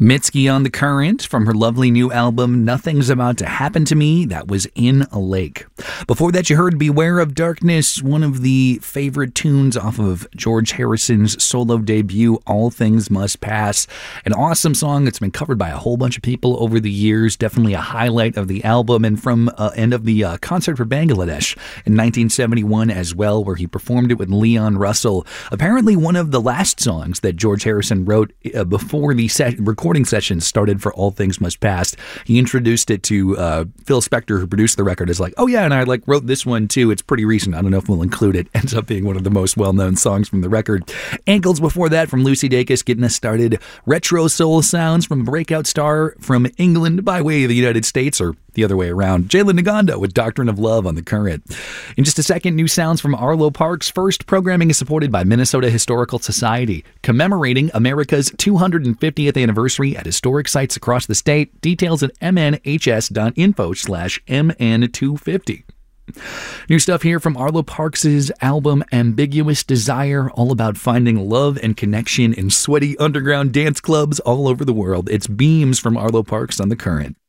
Mitski on the Current from her lovely new album, Nothing's About to Happen to Me. That was In a Lake. Before that, you heard Beware of Darkness, one of the favorite tunes off of George Harrison's solo debut, All Things Must Pass. An awesome song that's been covered by a whole bunch of people over the years. Definitely a highlight of the album and from end of the concert for Bangladesh in 1971 as well, where he performed it with Leon Russell. Apparently one of the last songs that George Harrison wrote before the recording session started for All Things Must Pass. He introduced it to Phil Spector, who produced the record, as like, oh yeah, and I wrote this one too. It's pretty recent. I don't know if we'll include it. Ends up being one of the most well-known songs from the record. Ankles before that from Lucy Dacus, getting us started. Retro soul sounds from a breakout star from England by way of the United States, or the other way around. Jalen Naganda with Doctrine of Love on the Current. In just a second, new sounds from Arlo Parks. First, programming is supported by Minnesota Historical Society, commemorating America's 250th anniversary at historic sites across the state. Details at mnhs.info/mn250. New stuff here from Arlo Parks' album Ambiguous Desire, all about finding love and connection in sweaty underground dance clubs all over the world. It's Beams from Arlo Parks on the Current.